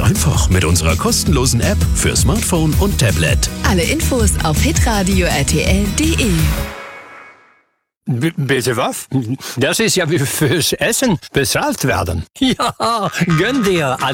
einfach mit unserer kostenlosen App für Smartphone und Tablet. Alle Infos auf hitradio rtl.de. Bitte was? Das ist ja wie fürs Essen bezahlt werden. Ja, gönn dir